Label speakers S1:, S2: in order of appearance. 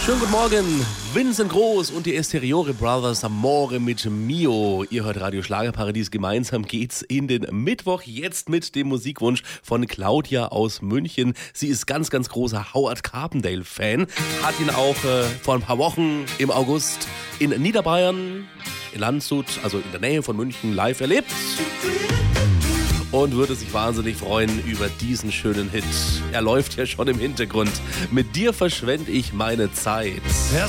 S1: Schönen guten Morgen, Vincent Groß und die Esteriore Brothers Amore mit Mio. Ihr hört Radio Schlagerparadies, gemeinsam geht's in den Mittwoch, jetzt mit dem Musikwunsch von Claudia aus München. Sie ist ganz, ganz großer Howard Carpendale-Fan, hat ihn auch vor ein paar Wochen im August in Niederbayern, in Landshut, also in der Nähe von München, live erlebt. Und würde sich wahnsinnig freuen über diesen schönen Hit. Er läuft ja schon im Hintergrund. Mit dir verschwende ich meine Zeit.
S2: Er